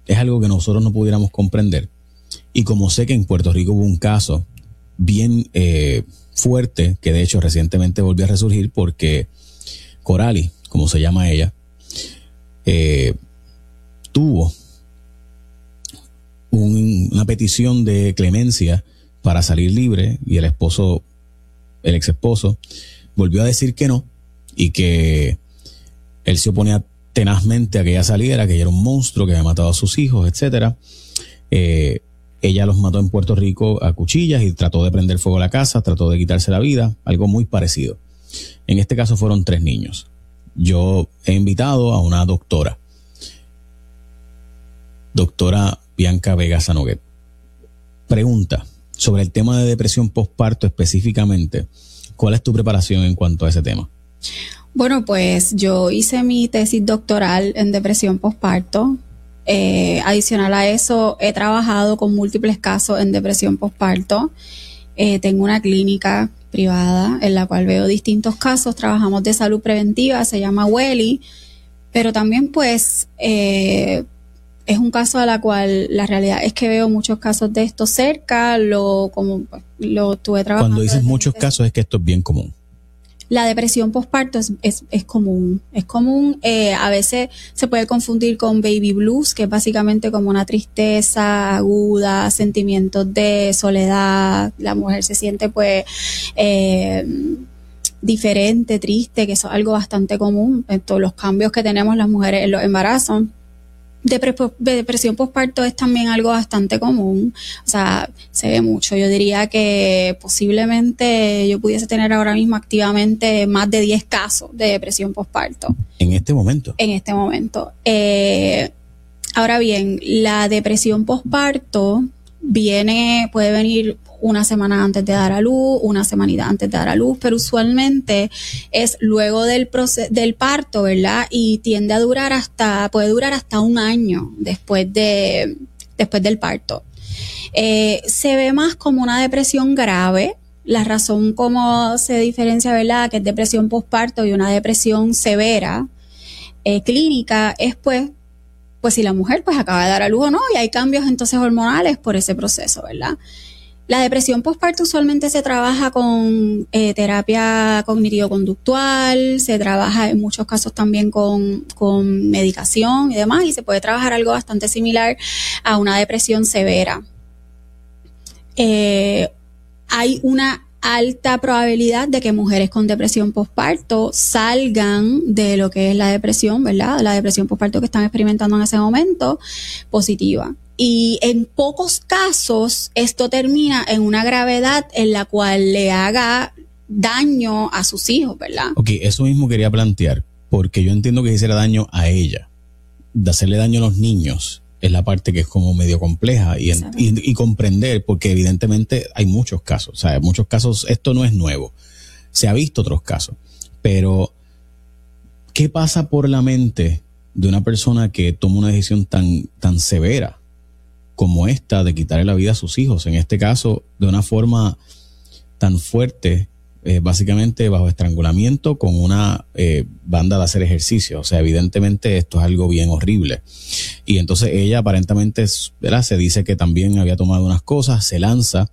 es algo que nosotros no pudiéramos comprender. Y como sé que en Puerto Rico hubo un caso bien fuerte, que de hecho recientemente volvió a resurgir porque Corali, como se llama ella, tuvo una petición de clemencia para salir libre y el ex esposo, volvió a decir que no y que él se oponía tenazmente a que ella saliera, que ella era un monstruo, que había matado a sus hijos, etcétera. Ella los mató en Puerto Rico a cuchillas y trató de prender fuego a la casa, trató de quitarse la vida, algo muy parecido. En este caso fueron 3 niños. Yo he invitado a una doctora Bianca Vega Sanoguet. Pregunta sobre el tema de depresión postparto específicamente. ¿Cuál es tu preparación en cuanto a ese tema? Bueno, pues yo hice mi tesis doctoral en depresión postparto. Adicional a eso, he trabajado con múltiples casos en depresión postparto. Tengo una clínica privada en la cual veo distintos casos. Trabajamos de salud preventiva, se llama WELI, pero también pues es un caso a la cual la realidad es que veo muchos casos de esto cerca, lo estuve trabajando. Cuando dices muchos casos es que esto es bien común. La depresión postparto es común. Es común, a veces se puede confundir con baby blues, que es básicamente como una tristeza aguda, sentimientos de soledad. La mujer se siente pues diferente, triste, que eso es algo bastante común. En todos los cambios que tenemos las mujeres en los embarazos. Depresión postparto es también algo bastante común, o sea, se ve mucho. Yo diría que posiblemente yo pudiese tener ahora mismo activamente más de 10 casos de depresión postparto. ¿En este momento? En este momento. Ahora bien, la depresión postparto puede venir una semana antes de dar a luz, una semanita antes de dar a luz, pero usualmente es luego del parto, ¿verdad? Y tiende a puede durar hasta un año después del parto. Se ve más como una depresión grave. La razón como se diferencia, ¿verdad?, que es depresión postparto y una depresión severa, clínica, es pues si la mujer pues acaba de dar a luz o no, y hay cambios entonces hormonales por ese proceso, ¿verdad? La depresión postparto usualmente se trabaja con terapia cognitivo-conductual, se trabaja en muchos casos también con medicación y demás, y se puede trabajar algo bastante similar a una depresión severa. Hay una alta probabilidad de que mujeres con depresión postparto salgan de lo que es la depresión, ¿verdad? La depresión postparto que están experimentando en ese momento, positiva. Y en pocos casos esto termina en una gravedad en la cual le haga daño a sus hijos, ¿verdad? Ok, eso mismo quería plantear, porque yo entiendo que hiciera daño a ella. De hacerle daño a los niños es la parte que es como medio compleja y comprender, porque evidentemente hay muchos casos. O sea, muchos casos, esto no es nuevo. Se ha visto otros casos. Pero, ¿qué pasa por la mente de una persona que toma una decisión tan severa como esta de quitarle la vida a sus hijos? En este caso, de una forma tan fuerte, básicamente bajo estrangulamiento con una banda de hacer ejercicio. O sea, evidentemente esto es algo bien horrible. Y entonces ella aparentemente, ¿verdad?, se dice que también había tomado unas cosas, se lanza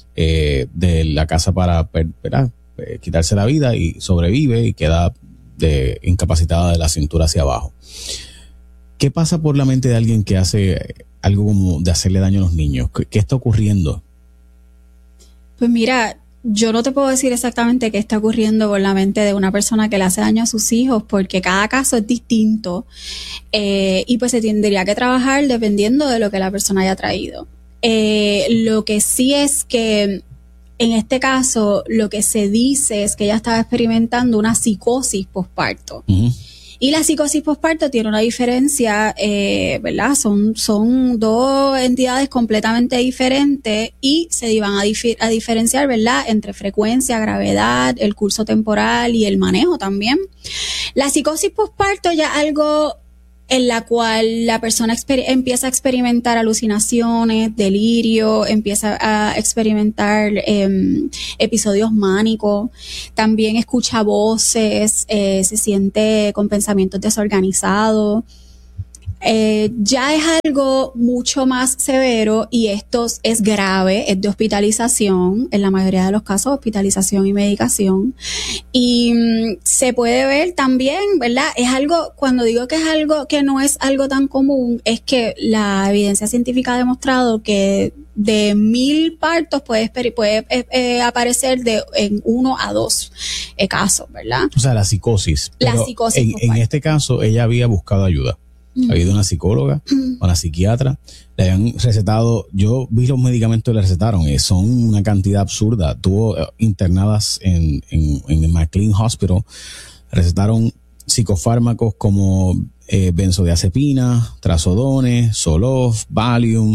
de la casa para, ¿verdad?, quitarse la vida y sobrevive y queda incapacitada de la cintura hacia abajo. ¿Qué pasa por la mente de alguien que hace algo como de hacerle daño a los niños? ¿Qué está ocurriendo? Pues mira, yo no te puedo decir exactamente qué está ocurriendo por la mente de una persona que le hace daño a sus hijos, porque cada caso es distinto, y pues se tendría que trabajar dependiendo de lo que la persona haya traído. Lo que sí es que en este caso lo que se dice es que ella estaba experimentando una psicosis postparto. Uh-huh. Y la psicosis postparto tiene una diferencia, ¿verdad? Son dos entidades completamente diferentes y se van a diferenciar, ¿verdad?, entre frecuencia, gravedad, el curso temporal y el manejo también. La psicosis postparto ya es algo en la cual la persona empieza a experimentar alucinaciones, delirio, empieza a experimentar episodios mánicos, también escucha voces, se siente con pensamientos desorganizados. ya es algo mucho más severo y esto es grave, es de hospitalización, en la mayoría de los casos hospitalización y medicación. Y se puede ver también, ¿verdad? Es algo, cuando digo que es algo que no es algo tan común, es que la evidencia científica ha demostrado que de 1,000 partos puede aparecer en 1 a 2 casos, ¿verdad? O sea, la psicosis. La psicosis. En este caso, ella había buscado ayuda. Había ido a una psicóloga, a una psiquiatra, le habían recetado, yo vi los medicamentos que le recetaron, son una cantidad absurda. Tuvo internadas en el McLean Hospital, recetaron psicofármacos como benzodiazepina, trazodone, Zoloft, Valium,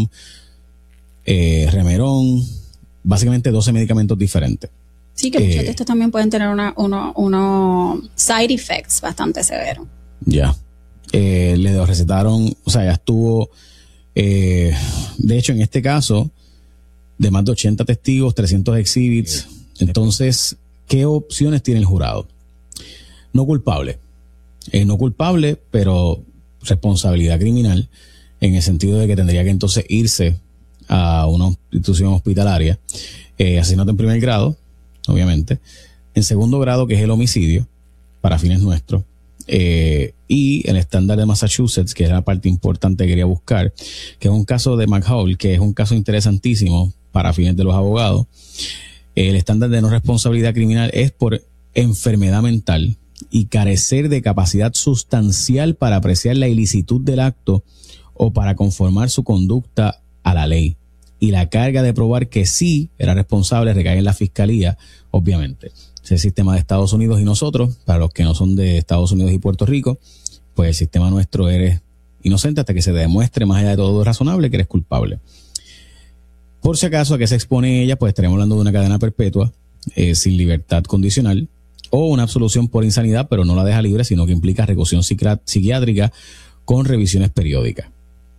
Remeron, básicamente 12 medicamentos diferentes. Sí, que muchos de estos también pueden tener unos side effects bastante severos. Ya. Le recetaron, o sea, ya estuvo, de hecho, en este caso, de más de 80 testigos, 300 exhibits. Entonces, ¿qué opciones tiene el jurado? No culpable. No culpable, pero responsabilidad criminal, en el sentido de que tendría que entonces irse a una institución hospitalaria. Asesinato en primer grado, obviamente. En segundo grado, que es el homicidio, para fines nuestros. Y el estándar de Massachusetts, que es la parte importante que quería buscar, que es un caso de McHale, que es un caso interesantísimo para fines de los abogados. El estándar de no responsabilidad criminal es por enfermedad mental y carecer de capacidad sustancial para apreciar la ilicitud del acto o para conformar su conducta a la ley. Y la carga de probar que sí era responsable recae en la fiscalía, obviamente. El sistema de Estados Unidos y nosotros, para los que no son de Estados Unidos y Puerto Rico, pues el sistema nuestro, eres inocente hasta que se demuestre más allá de todo razonable que eres culpable. Por si acaso, ¿a qué se expone ella? Pues estaremos hablando de una cadena perpetua sin libertad condicional o una absolución por insanidad, pero no la deja libre, sino que implica reclusión psiquiátrica con revisiones periódicas.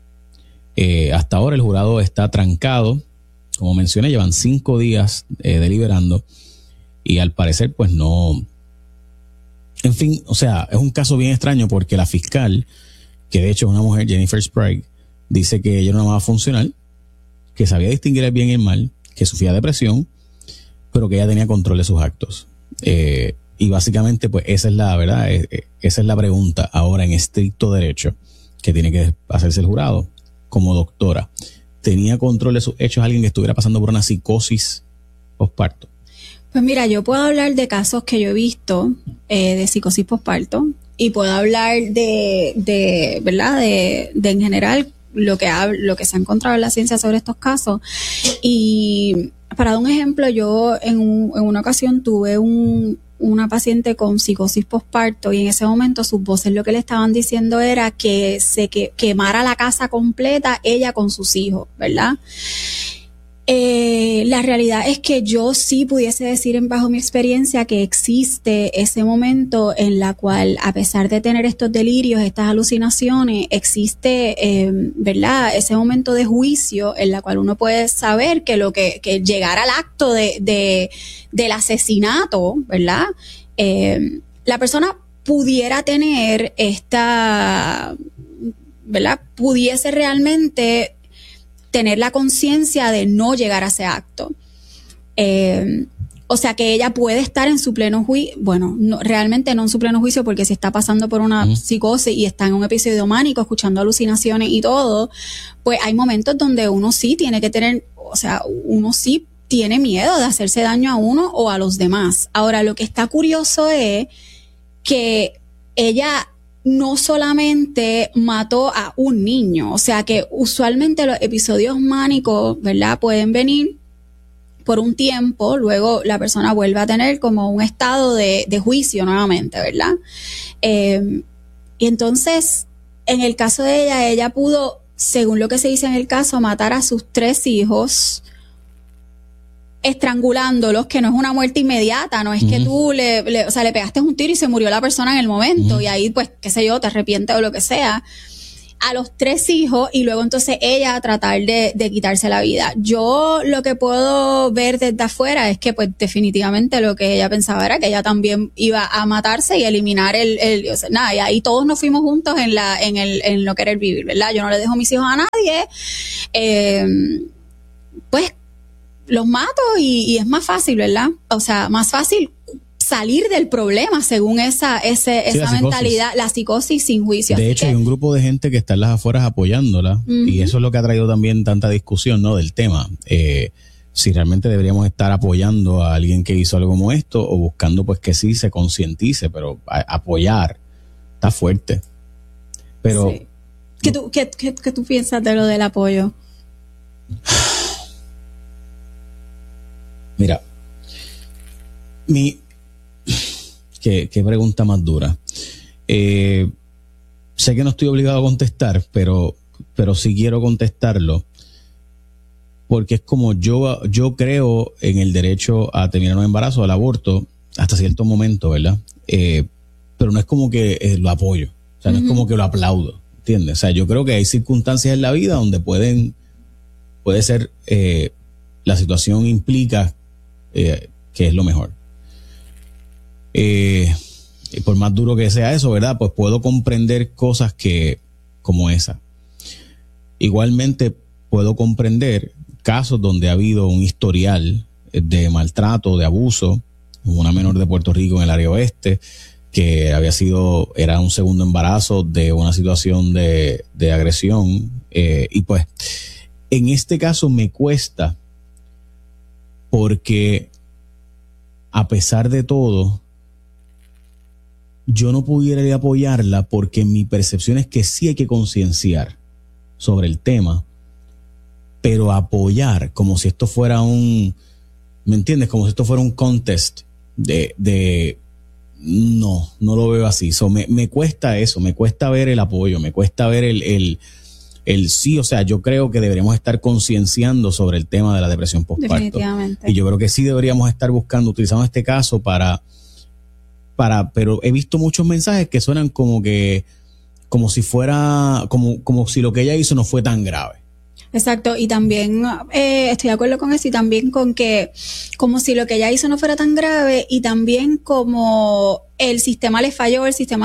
Hasta ahora el jurado está trancado, como mencioné, llevan 5 días deliberando. Y al parecer, pues no. En fin, o sea, es un caso bien extraño porque la fiscal, que de hecho es una mujer, Jennifer Sprague, dice que ella era una mala funcional, que sabía distinguir el bien y el mal, que sufría depresión, pero que ella tenía control de sus actos. Y básicamente, pues esa es la verdad, esa es la pregunta ahora en estricto derecho que tiene que hacerse el jurado. Como doctora, ¿tenía control de sus hechos alguien que estuviera pasando por una psicosis postparto? Pues mira, yo puedo hablar de casos que yo he visto de psicosis postparto y puedo hablar de ¿verdad? De en general lo que se ha encontrado en la ciencia sobre estos casos. Y para dar un ejemplo, yo en una ocasión tuve una paciente con psicosis postparto y en ese momento sus voces lo que le estaban diciendo era que quemara la casa completa ella con sus hijos, ¿verdad? La realidad es que yo sí pudiese decir bajo mi experiencia que existe ese momento en la cual, a pesar de tener estos delirios, estas alucinaciones, existe, ¿verdad? Ese momento de juicio en la cual uno puede saber que que llegar al acto del asesinato, ¿verdad? La persona pudiera tener ¿verdad? Pudiese realmente tener la conciencia de no llegar a ese acto. O sea que ella puede estar en su pleno juicio, bueno, realmente no en su pleno juicio, porque si está pasando por una psicosis y está en un episodio mánico, escuchando alucinaciones y todo, pues hay momentos donde uno sí tiene que tener, o sea, uno sí tiene miedo de hacerse daño a uno o a los demás. Ahora, lo que está curioso es que ella no solamente mató a un niño, o sea que usualmente los episodios mánicos, ¿verdad? Pueden venir por un tiempo, luego la persona vuelve a tener como un estado de juicio nuevamente, ¿verdad? Y entonces, en el caso de ella pudo, según lo que se dice en el caso, matar a sus 3 hijos, estrangulándolos, que no es una muerte inmediata, no es que tú le pegaste un tiro y se murió la persona en el momento y ahí pues, qué sé yo, te arrepientes o lo que sea. a los 3 hijos y luego entonces ella a tratar de quitarse la vida. Yo lo que puedo ver desde afuera es que pues definitivamente lo que ella pensaba era que ella también iba a matarse y eliminar o sea, nada, y ahí todos nos fuimos juntos en lo que era el vivir, ¿verdad? Yo no le dejo mis hijos a nadie, pues los mato y es más fácil, ¿verdad? O sea, más fácil salir del problema según esa mentalidad, la psicosis sin juicio. De hecho, hay un grupo de gente que está en las afueras apoyándola, y eso es lo que ha traído también tanta discusión, ¿no? Del tema. Si realmente deberíamos estar apoyando a alguien que hizo algo como esto o buscando pues que sí se concientice, pero apoyar está fuerte. Pero sí. ¿Qué tú piensas de lo del apoyo? Mira, ¿Qué pregunta más dura? Sé que no estoy obligado a contestar, pero sí quiero contestarlo, porque es como yo creo en el derecho a terminar un embarazo, al aborto, hasta cierto momento, ¿verdad? Pero no es como que lo apoyo, o sea, no es como que lo aplaudo, ¿entiendes? O sea, yo creo que hay circunstancias en la vida donde puede ser, la situación implica que es lo mejor. Y por más duro que sea eso, ¿verdad? Pues puedo comprender cosas como esa. Igualmente puedo comprender casos donde ha habido un historial de maltrato, de abuso, una menor de Puerto Rico en el área oeste, que era un segundo embarazo de una situación de agresión, y pues en este caso me cuesta, porque a pesar de todo yo no pudiera ir a apoyarla, porque mi percepción es que sí hay que concienciar sobre el tema, pero apoyar como si esto fuera ¿me entiendes? Como si esto fuera un contest no lo veo así. Me cuesta eso, me cuesta ver el apoyo, me cuesta ver el sí. O sea, yo creo que deberíamos estar concienciando sobre el tema de la depresión postparto. Definitivamente. Y yo creo que sí deberíamos estar utilizando este caso pero he visto muchos mensajes que suenan como si fuera, como si lo que ella hizo no fue tan grave. Exacto, y también estoy de acuerdo con eso, y también con que como si lo que ella hizo no fuera tan grave, y también como el sistema le falló,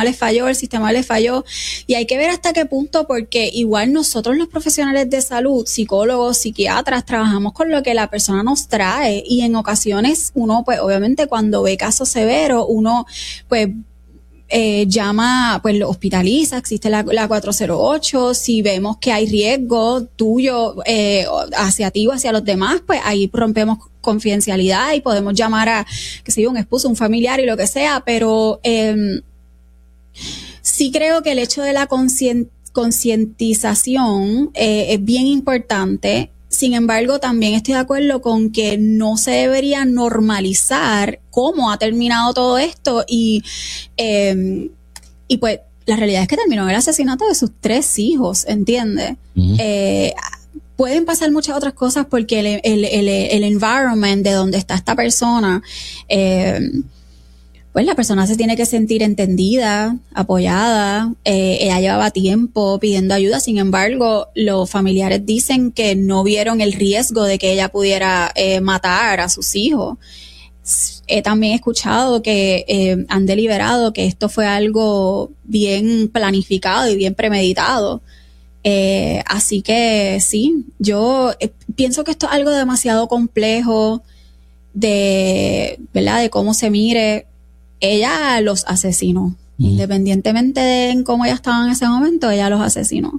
y hay que ver hasta qué punto, porque igual nosotros los profesionales de salud, psicólogos, psiquiatras, trabajamos con lo que la persona nos trae, y en ocasiones uno pues obviamente cuando ve casos severos, uno pues llama, pues lo hospitaliza, existe la 408, si vemos que hay riesgo tuyo hacia ti o hacia los demás, pues ahí rompemos confidencialidad y podemos llamar a, qué sé yo, un esposo, un familiar y lo que sea, pero sí creo que el hecho de la concientización es bien importante. Sin embargo, también estoy de acuerdo con que no se debería normalizar cómo ha terminado todo esto, y pues la realidad es que terminó en el asesinato de sus 3 hijos, ¿entiendes? Uh-huh. Pueden pasar muchas otras cosas, porque el environment de donde está esta persona, pues la persona se tiene que sentir entendida, apoyada. Ella llevaba tiempo pidiendo ayuda, sin embargo, los familiares dicen que no vieron el riesgo de que ella pudiera matar a sus hijos. He también escuchado que han deliberado que esto fue algo bien planificado y bien premeditado. Así que sí, yo pienso que esto es algo demasiado complejo ¿verdad? De cómo se mire. Ella los asesinó. Independientemente de cómo ella estaba en ese momento, ella los asesinó.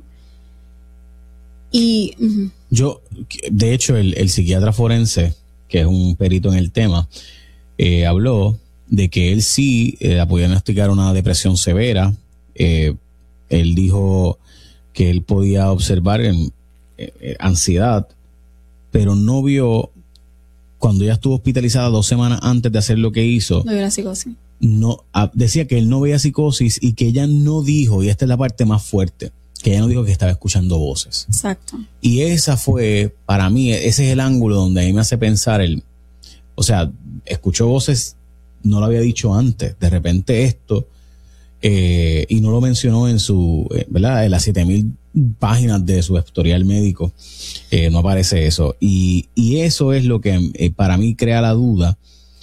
Y yo, de hecho, el psiquiatra forense, que es un perito en el tema, habló de que él sí podía diagnosticar una depresión severa. Él dijo que él podía observar ansiedad, pero no vio, cuando ella estuvo hospitalizada 2 semanas antes de hacer lo que hizo, no vio la psicosis. No, decía que él no veía psicosis, y que ella no dijo, y esta es la parte más fuerte, que ella no dijo que estaba escuchando voces. Exacto. Y esa fue, para mí, ese es el ángulo donde a mí me hace pensar o sea, escuchó voces, no lo había dicho antes, de repente esto, y no lo mencionó en su, ¿verdad? En las 7,000 páginas de su historial médico no aparece eso. Y eso es lo que para mí crea la duda.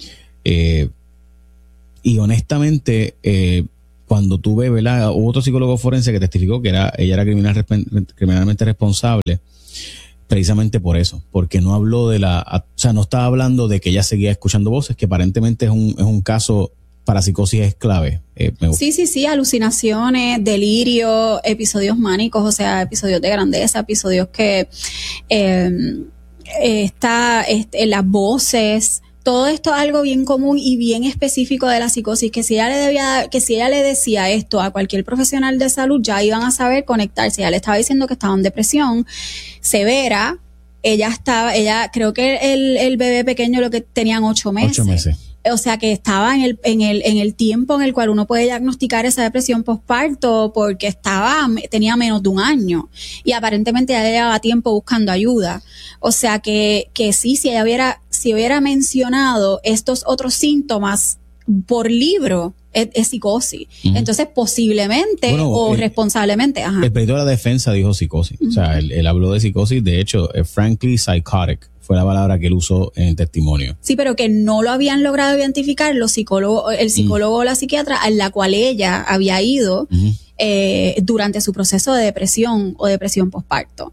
Y honestamente, cuando tuve, ¿verdad? Hubo otro psicólogo forense que testificó que ella era criminalmente responsable, precisamente por eso, porque no habló o sea, no estaba hablando de que ella seguía escuchando voces, que aparentemente es un caso para psicosis es clave. Sí, alucinaciones, delirio, episodios mánicos, o sea, episodios de grandeza, episodios que las voces. Todo esto es algo bien común y bien específico de la psicosis, que si ella le decía esto a cualquier profesional de salud, ya iban a saber conectarse. Ella le estaba diciendo que estaba en depresión severa. Ella creo que el bebé pequeño lo que tenían 8 meses. 8 meses. O sea que estaba en el tiempo en el cual uno puede diagnosticar esa depresión postparto, porque tenía menos de un año y aparentemente ya llevaba tiempo buscando ayuda. O sea que sí, si ella hubiera mencionado estos otros síntomas por libro, es psicosis. Uh-huh. Entonces, posiblemente responsablemente. Ajá. El perito de la defensa dijo psicosis. Uh-huh. O sea, él habló de psicosis. De hecho, frankly psychotic fue la palabra que él usó en el testimonio. Sí, pero que no lo habían logrado identificar el psicólogo o la psiquiatra a la cual ella había ido durante su proceso de depresión o depresión postparto.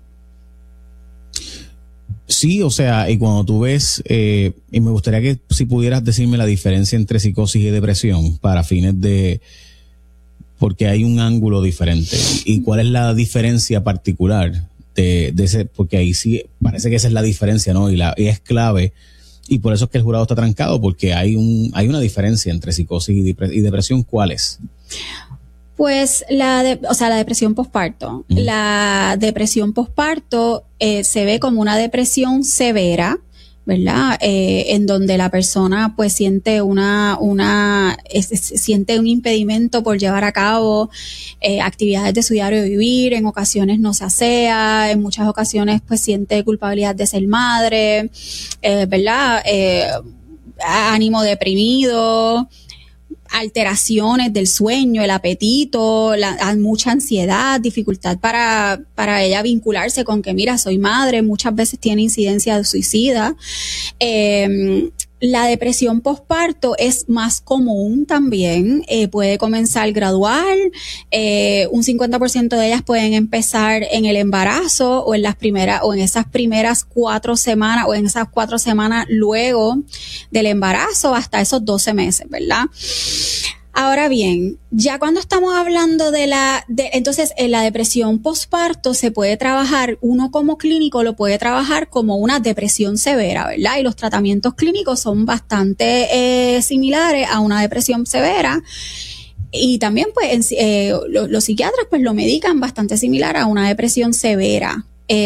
Sí, o sea, y cuando tú ves, y me gustaría que si pudieras decirme la diferencia entre psicosis y depresión para fines porque hay un ángulo diferente. ¿Y cuál es la diferencia particular de ese? Porque ahí sí parece que esa es la diferencia, ¿no? Y es clave, y por eso es que el jurado está trancado, porque hay una diferencia entre psicosis y depresión. ¿Cuál es? Pues la depresión postparto. Uh-huh. La depresión postparto se ve como una depresión severa, ¿verdad? En donde la persona pues siente siente un impedimento por llevar a cabo actividades de su diario vivir. En ocasiones no se asea, en muchas ocasiones pues siente culpabilidad de ser madre, ¿verdad? Ánimo deprimido, alteraciones del sueño, el apetito, mucha ansiedad, dificultad para ella vincularse con que, mira, soy madre, muchas veces tiene incidencia de suicida. La depresión postparto es más común también, puede comenzar gradual, un 50% de ellas pueden empezar en el embarazo o en esas primeras 4 semanas o en esas 4 semanas luego del embarazo hasta esos 12 meses, ¿verdad? Ahora bien, ya cuando estamos hablando entonces en la depresión postparto se puede trabajar, uno como clínico lo puede trabajar como una depresión severa, ¿verdad? Y los tratamientos clínicos son bastante similares a una depresión severa. Y también pues los psiquiatras pues lo medican bastante similar a una depresión severa.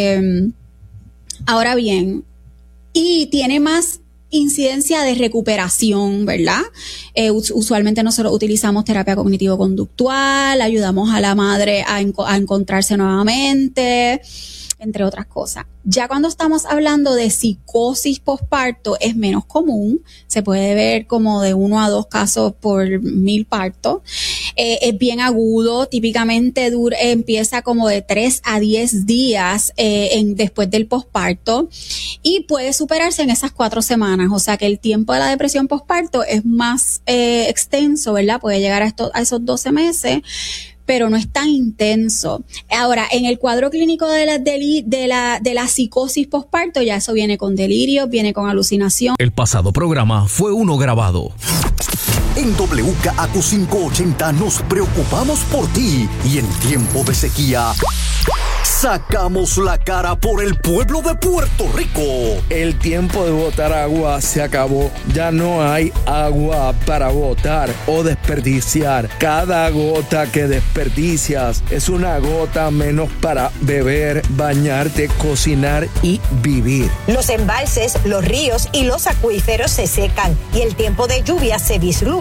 Ahora bien, y tiene más incidencia de recuperación, ¿verdad? Usualmente nosotros utilizamos terapia cognitivo-conductual, ayudamos a la madre a encontrarse nuevamente, entre otras cosas. Ya cuando estamos hablando de psicosis postparto es menos común, se puede ver como de 1 a 2 casos por 1000 partos. Es bien agudo, típicamente empieza como de 3 a 10 días después del posparto y puede superarse en esas 4 semanas, o sea que el tiempo de la depresión posparto es más extenso, ¿verdad? Puede llegar a esos 12 meses, pero no es tan intenso. Ahora, en el cuadro clínico de la psicosis postparto, ya eso viene con delirio, viene con alucinación. El pasado programa fue uno grabado. En WKAQ 580 nos preocupamos por ti y en tiempo de sequía sacamos la cara por el pueblo de Puerto Rico. El tiempo de botar agua se acabó. Ya no hay agua para botar o desperdiciar. Cada gota que desperdicias es una gota menos para beber, bañarte, cocinar y vivir. Los embalses, los ríos y los acuíferos se secan y el tiempo de lluvia se vislumbra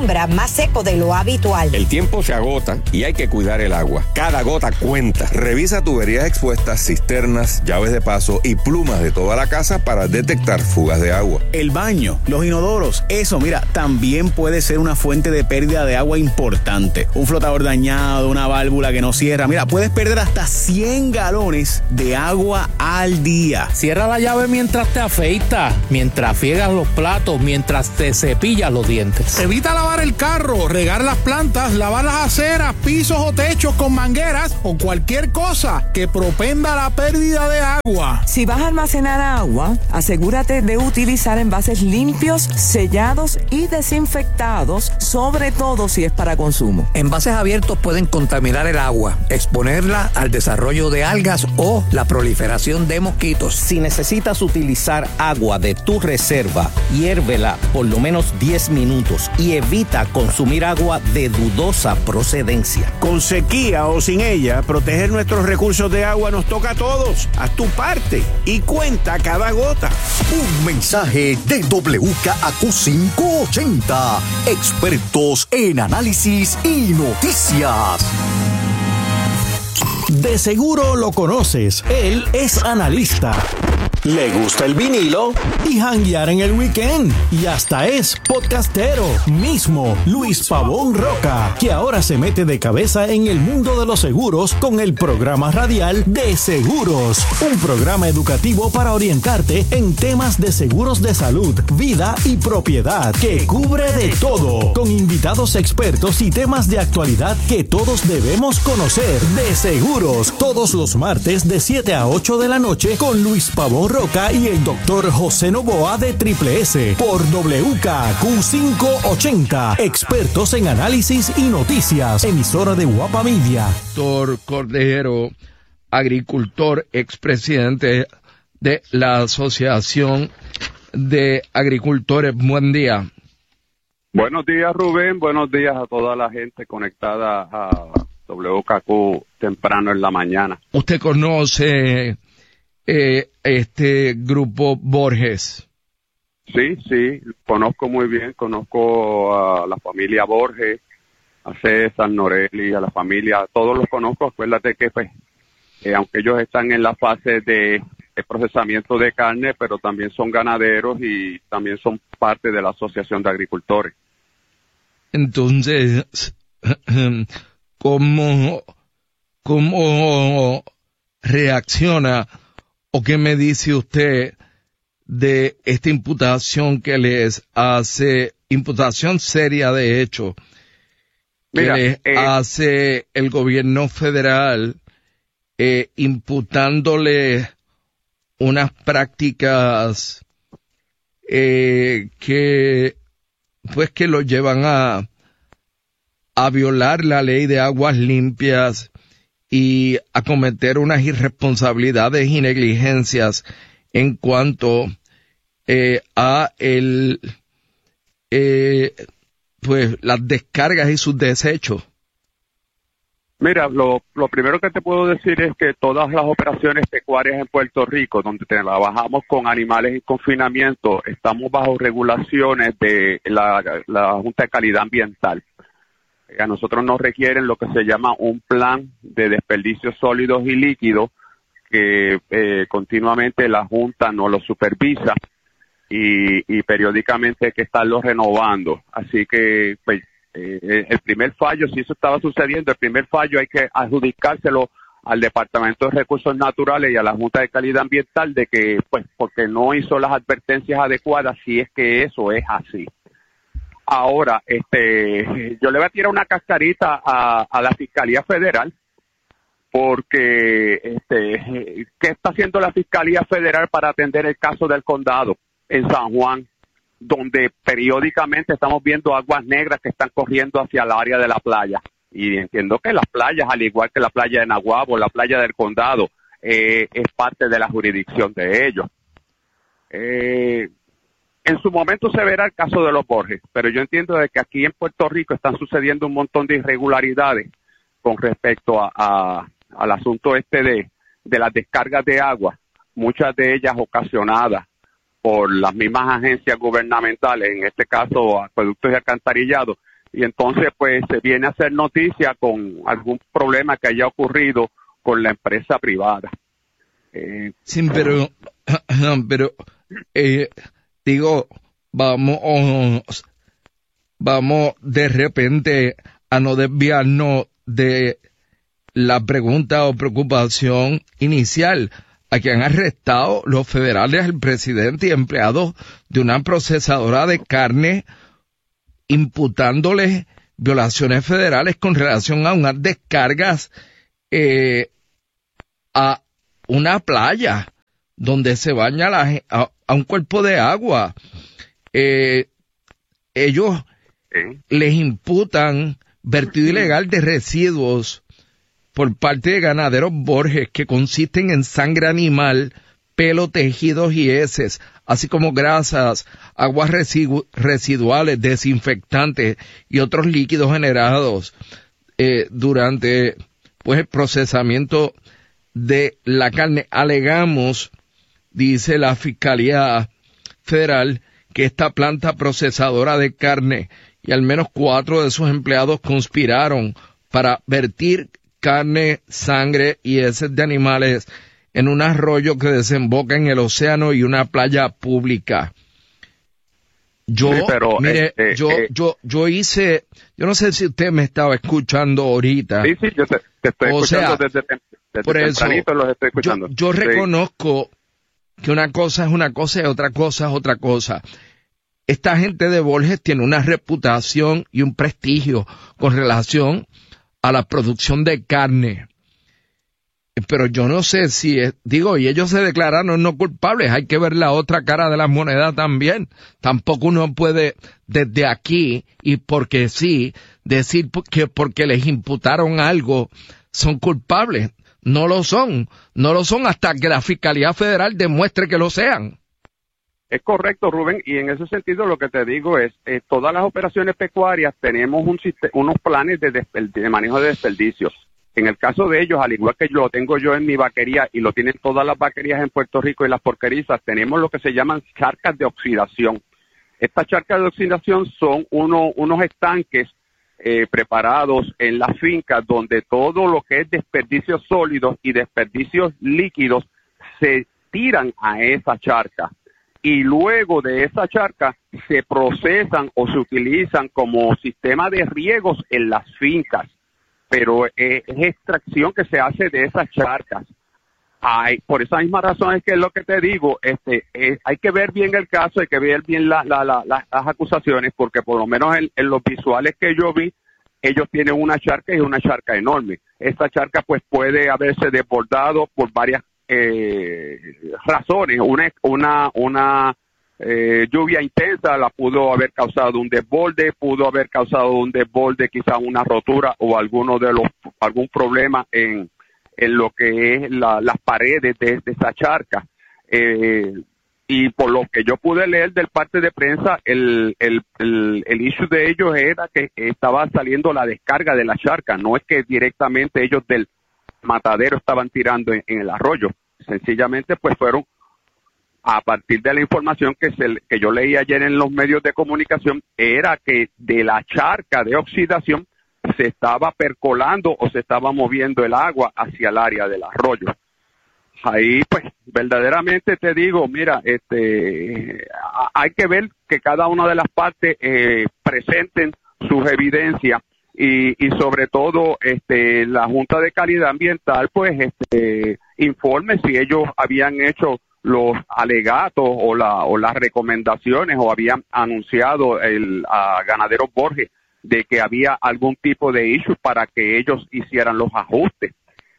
alumbra más seco de lo habitual. El tiempo se agota y hay que cuidar el agua. Cada gota cuenta. Revisa tuberías expuestas, cisternas, llaves de paso y plumas de toda la casa para detectar fugas de agua. El baño, los inodoros, eso, mira, también puede ser una fuente de pérdida de agua importante. Un flotador dañado, una válvula que no cierra. Mira, puedes perder hasta 100 galones de agua al día. Cierra la llave mientras te afeitas, mientras friegas los platos, mientras te cepillas los dientes. Evita lavar el carro, regar las plantas, lavar las aceras, pisos o techos con mangueras o cualquier cosa que propenda la pérdida de agua. Si vas a almacenar agua, asegúrate de utilizar envases limpios, sellados y desinfectados, sobre todo si es para consumo. Envases abiertos pueden contaminar el agua, exponerla al desarrollo de algas o la proliferación de mosquitos. Si necesitas utilizar agua de tu reserva, hiérvela por lo menos 10 minutos y evita consumir agua de dudosa procedencia. Con sequía o sin ella, proteger nuestros recursos de agua nos toca a todos. Haz tu parte y cuenta cada gota. Un mensaje de WKAQ580, expertos en análisis y noticias. De seguro lo conoces, él es analista. Le gusta el vinilo y janguear en el weekend. Y hasta es podcastero mismo, Luis Pavón Roca, que ahora se mete de cabeza en el mundo de los seguros con el programa radial De Seguros, un programa educativo para orientarte en temas de seguros de salud, vida y propiedad, que cubre de todo, con invitados expertos y temas de actualidad que todos debemos conocer. De Seguros, todos los martes de 7 a 8 de la noche con Luis Pavón Roca y el doctor José Novoa de Triple S por WKAQ580, expertos en análisis y noticias, emisora de Guapa Media. Doctor Cordero, agricultor, expresidente de la Asociación de Agricultores. Buen día. Buenos días, Rubén. Buenos días a toda la gente conectada a WKQ temprano en la mañana. ¿Usted conoce este grupo Borges? Sí, conozco muy bien, conozco a la familia Borges, a César Norelli, a la familia, a todos los conozco. Acuérdate que pues, aunque ellos están en la fase de procesamiento de carne, pero también son ganaderos y también son parte de la Asociación de Agricultores. Entonces, ¿cómo reacciona o qué me dice usted de esta imputación que les hace, imputación seria de hecho, que les hace el gobierno federal, imputándole unas prácticas que lo llevan a violar la ley de aguas limpias y a cometer unas irresponsabilidades y negligencias en cuanto a las descargas y sus desechos? Mira, lo primero que te puedo decir es que todas las operaciones pecuarias en Puerto Rico, donde trabajamos con animales en confinamiento, estamos bajo regulaciones de la Junta de Calidad Ambiental. A nosotros nos requieren lo que se llama un plan de desperdicios sólidos y líquidos que continuamente la Junta nos lo supervisa y periódicamente hay que estarlo renovando. Así que pues, el primer fallo, si eso estaba sucediendo, el primer fallo hay que adjudicárselo al Departamento de Recursos Naturales y a la Junta de Calidad Ambiental de que, pues, porque no hizo las advertencias adecuadas, si es que eso es así. Ahora, yo le voy a tirar una cascarita a la Fiscalía Federal, porque ¿qué está haciendo la Fiscalía Federal para atender el caso del condado en San Juan, donde periódicamente estamos viendo aguas negras que están corriendo hacia el área de la playa? Y entiendo que las playas, al igual que la playa de Naguabo, la playa del condado, es parte de la jurisdicción de ellos. En su momento se verá el caso de los Borges, pero yo entiendo de que aquí en Puerto Rico están sucediendo un montón de irregularidades con respecto al asunto de las descargas de agua, muchas de ellas ocasionadas por las mismas agencias gubernamentales, en este caso Acueductos y Alcantarillados, y entonces pues se viene a hacer noticia con algún problema que haya ocurrido con la empresa privada. Sí, pero digo, vamos de repente a no desviarnos de la pregunta o preocupación inicial. A quien han arrestado los federales al presidente y empleados de una procesadora de carne, imputándoles violaciones federales con relación a unas descargas a una playa donde se baña a un cuerpo de agua. Ellos les imputan vertido ilegal de residuos por parte de Ganaderos Borges, que consisten en sangre animal, pelo, tejidos y heces, así como grasas, aguas residuales, desinfectantes y otros líquidos generados durante pues el procesamiento de la carne. Alegamos, dice la Fiscalía Federal, que esta planta procesadora de carne y al menos 4 de sus empleados conspiraron para vertir carne, sangre y heces de animales en un arroyo que desemboca en el océano y una playa pública. Yo no sé si usted me estaba escuchando ahorita. Sí, yo te estoy escuchando desde por tempranito, eso, los estoy escuchando. Yo reconozco que una cosa es una cosa y otra cosa es otra cosa. Esta gente de Borges tiene una reputación y un prestigio con relación a la producción de carne. Pero yo no sé si, y ellos se declararon no culpables, hay que ver la otra cara de la moneda también. Tampoco uno puede desde aquí, y porque sí, decir que porque les imputaron algo, son culpables. No lo son hasta que la Fiscalía Federal demuestre que lo sean. Es correcto, Rubén, y en ese sentido lo que te digo es, todas las operaciones pecuarias tenemos unos planes de manejo de desperdicios. En el caso de ellos, al igual que lo tengo yo en mi vaquería y lo tienen todas las vaquerías en Puerto Rico y las porquerizas, tenemos lo que se llaman charcas de oxidación. Estas charcas de oxidación son unos estanques preparados en las fincas donde todo lo que es desperdicios sólidos y desperdicios líquidos se tiran a esa charca. Y luego de esa charca se procesan o se utilizan como sistema de riegos en las fincas, pero es extracción que se hace de esas charcas. Por esa misma razón es que es lo que te digo, hay que ver bien el caso, hay que ver bien las acusaciones, porque por lo menos en los visuales que yo vi, ellos tienen una charca y una charca enorme. Esta charca pues puede haberse desbordado por varias razones. Una lluvia intensa la pudo haber causado un desborde, quizás una rotura o algún problema en lo que es las paredes de esa charca. Y por lo que yo pude leer del parte de prensa, el issue de ellos era que estaba saliendo la descarga de la charca, no es que directamente ellos del matadero estaban tirando en el arroyo. Sencillamente pues fueron a partir de la información que yo leí ayer en los medios de comunicación, era que de la charca de oxidación se estaba percolando o se estaba moviendo el agua hacia el área del arroyo. Ahí pues verdaderamente te digo, mira, hay que ver que cada una de las partes presenten sus evidencias. Y sobre todo la Junta de Calidad Ambiental pues informe si ellos habían hecho los alegatos o las recomendaciones o habían anunciado a Ganaderos Borges de que había algún tipo de issue para que ellos hicieran los ajustes.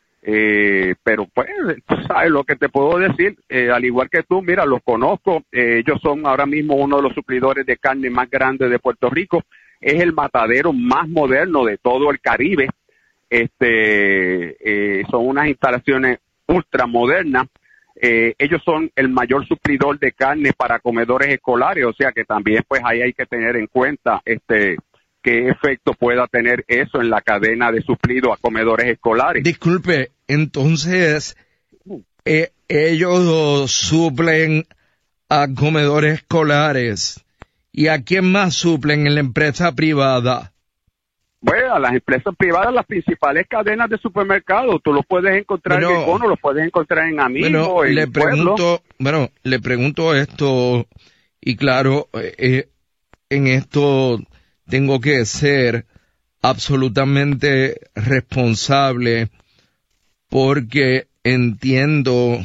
Pero pues tú sabes lo que te puedo decir, al igual que tú, mira, los conozco, ellos son ahora mismo uno de los suplidores de carne más grandes de Puerto Rico. Es el matadero más moderno de todo el Caribe. Son unas instalaciones ultramodernas. Ellos son el mayor suplidor de carne para comedores escolares, o sea que también pues ahí hay que tener en cuenta qué efecto pueda tener eso en la cadena de suplido a comedores escolares. Disculpe, entonces ellos suplen a comedores escolares. ¿Y a quién más suplen en la empresa privada? Bueno, a las empresas privadas, las principales cadenas de supermercados, tú los puedes encontrar en Econo, los puedes encontrar en Amigo, en Pueblo. Le pregunto esto, y claro, en esto tengo que ser absolutamente responsable, porque entiendo,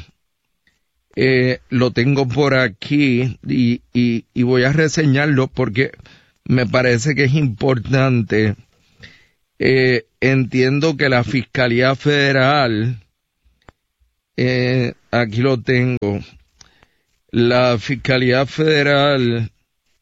lo tengo por aquí, y voy a reseñarlo porque me parece que es importante. Entiendo que la Fiscalía Federal, aquí lo tengo, la Fiscalía Federal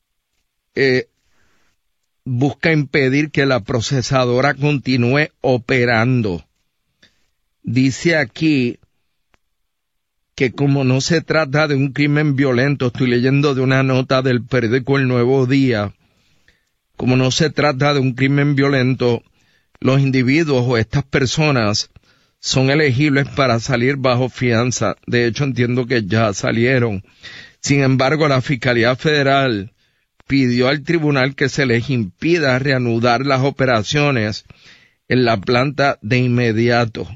busca impedir que la procesadora continúe operando. Dice aquí que como no se trata de un crimen violento, estoy leyendo de una nota del periódico El Nuevo Día, como no se trata de un crimen violento, los individuos o estas personas son elegibles para salir bajo fianza. De hecho, entiendo que ya salieron. Sin embargo, la Fiscalía Federal pidió al tribunal que se les impida reanudar las operaciones en la planta de inmediato.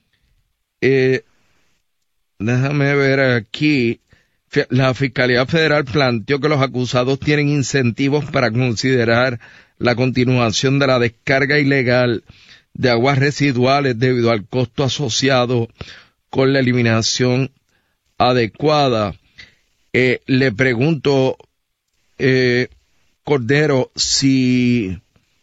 Déjame ver aquí. La Fiscalía Federal planteó que los acusados tienen incentivos para considerar la continuación de la descarga ilegal de aguas residuales debido al costo asociado con la eliminación adecuada. Le pregunto, Cordero, si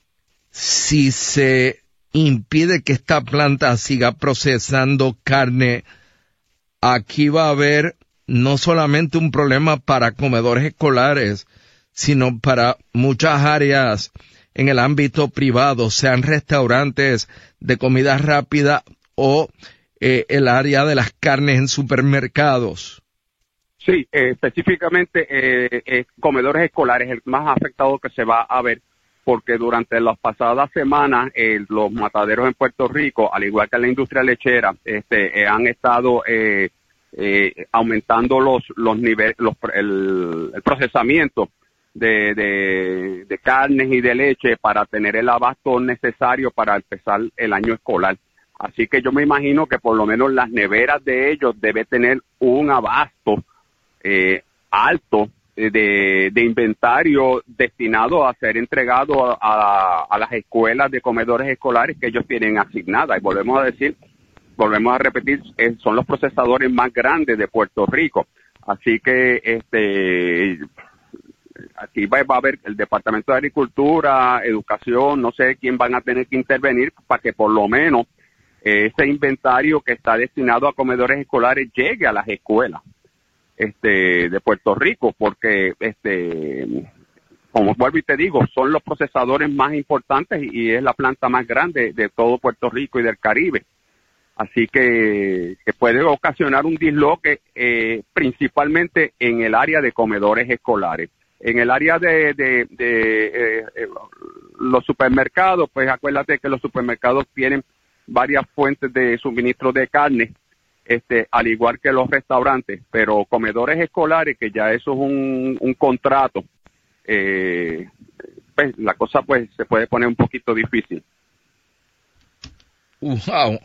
se impide que esta planta siga procesando carne, aquí va a haber no solamente un problema para comedores escolares, sino para muchas áreas en el ámbito privado, sean restaurantes de comida rápida o el área de las carnes en supermercados. Sí, específicamente comedores escolares, el más afectado que se va a ver, porque durante las pasadas semanas los mataderos en Puerto Rico, al igual que la industria lechera, han estado aumentando los niveles, el procesamiento de carnes y de leche para tener el abasto necesario para empezar el año escolar. Así que yo me imagino que por lo menos las neveras de ellos deben tener un abasto alto de inventario destinado a ser entregado a las escuelas de comedores escolares que ellos tienen asignadas. Y volvemos a repetir, son los procesadores más grandes de Puerto Rico. Así que aquí va a haber el Departamento de Agricultura, Educación, no sé quién van a tener que intervenir para que por lo menos ese inventario que está destinado a comedores escolares llegue a las escuelas de Puerto Rico, porque como vuelvo y te digo, son los procesadores más importantes y es la planta más grande de todo Puerto Rico y del Caribe. Así que puede ocasionar un disloque principalmente en el área de comedores escolares. En el área de los supermercados, pues acuérdate que los supermercados tienen varias fuentes de suministro de carne, al igual que los restaurantes, pero comedores escolares, que ya eso es un contrato, pues la cosa pues se puede poner un poquito difícil. Wow.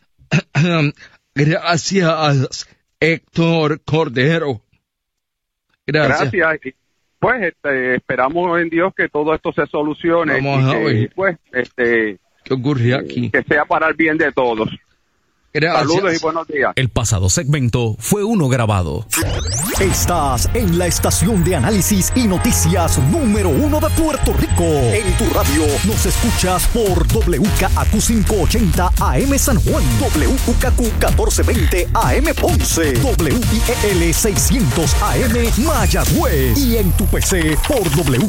Gracias, Héctor Cordero. Gracias. Pues esperamos en Dios que todo esto se solucione. Vamos a ver. Pues, ¿qué ocurre aquí? Que sea para el bien de todos. Gracias. Saludos y buenos días. El pasado segmento fue uno grabado. Estás en la estación de análisis y noticias número 1 de Puerto Rico. En tu radio nos escuchas por WKAQ 580 AM San Juan, WKQ 1420 AM Ponce, WIEL 600 AM Mayagüez y en tu PC por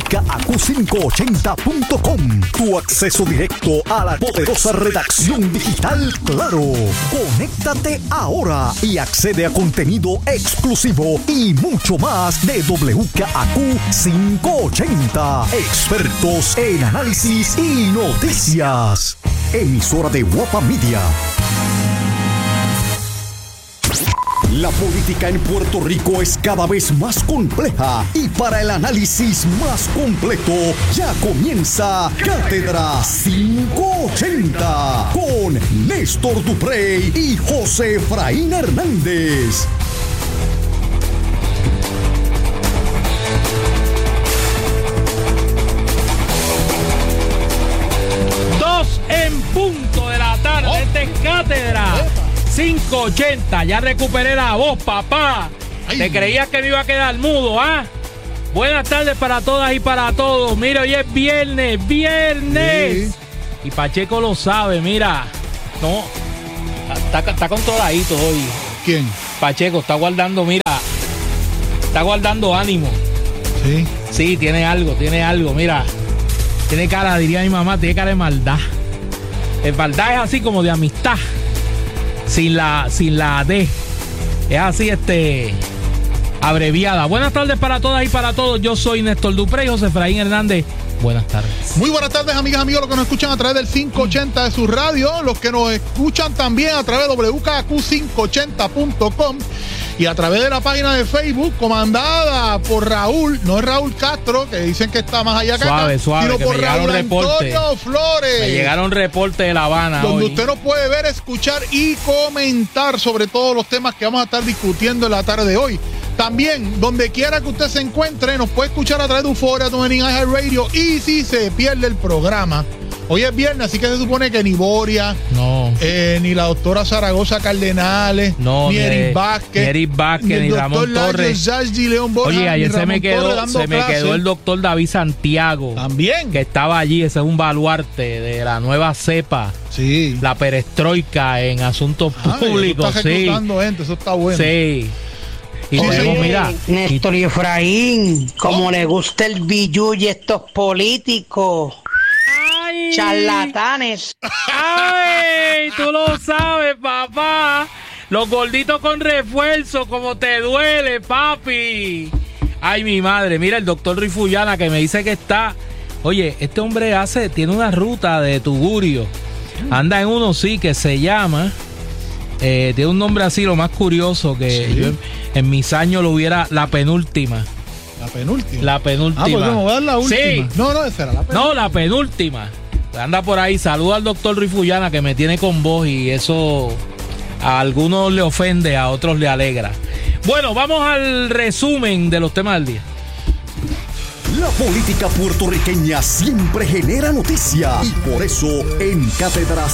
WKAQ580.com. Tu acceso directo a la poderosa redacción digital Claro. Conéctate ahora y accede a contenido exclusivo y mucho más de WKAQ 580. Expertos en análisis y noticias. Emisora de Guapa Media. La política en Puerto Rico es cada vez más compleja y para el análisis más completo ya comienza Cátedra 580 con Néstor Duprey y José Efraín Hernández. En punto de la tarde, esta es Cátedra 580. Ya recuperé la voz, papá. Te creías que me iba a quedar mudo, ¿ah? Buenas tardes para todas y para todos. Mira, hoy es viernes. Sí. Y Pacheco lo sabe, mira. No, está controladito hoy. ¿Quién? Pacheco está guardando, mira. Está guardando ánimo. Sí. Sí, tiene algo, mira. Tiene cara, diría mi mamá, tiene cara de maldad. El maldad es así como de amistad. Sin la D. Es así, abreviada. Buenas tardes para todas y para todos. Yo soy Néstor Duprey, José Efraín Hernández. Buenas tardes. Muy buenas tardes, amigas, amigos, los que nos escuchan a través del 580 de su radio, los que nos escuchan también a través de WKQ580.com y a través de la página de Facebook comandada por Raúl, no es Raúl Castro, que dicen que está más allá que suave, acá, sino por Raúl Antonio Flores. Me llegaron reportes de La Habana donde hoy. Usted nos puede ver, escuchar y comentar sobre todos los temas que vamos a estar discutiendo en la tarde de hoy. También, donde quiera que usted se encuentre, nos puede escuchar a través de Euphoria, en iHeartRadio. Y si se pierde el programa, hoy es viernes, así que se supone que ni Boria, ni la doctora Zaragoza Cardenales, ni Eric Vázquez, ni Ramón Torres. León Borja, oye, ayer se me quedó el doctor David Santiago. También. Que estaba allí, ese es un baluarte de la nueva cepa. Sí. La perestroika en asuntos públicos. Eso está reclutando gente, eso está bueno. Sí. Y tenemos, mira, Néstor y Efraín, como le gusta el billú y estos políticos. ¡Ay! Charlatanes. ¡Ay! Tú lo sabes, papá. Los gorditos con refuerzo, como te duele, papi. Ay, mi madre. Mira, el doctor Rifuyana que me dice que está. Oye, este hombre tiene una ruta de tugurio. Anda en uno, sí, que se llama. Tiene un nombre así, lo más curioso que yo en mis años lo hubiera, la penúltima. ¿La penúltima? La penúltima. Ah, pues vamos a dar la última. Sí. No, esa era la penúltima. No, la penúltima. Anda por ahí. Saluda al doctor Rifuyana que me tiene con voz y eso a algunos le ofende, a otros le alegra. Bueno, vamos al resumen de los temas del día. La política puertorriqueña siempre genera noticia y por eso en Cátedra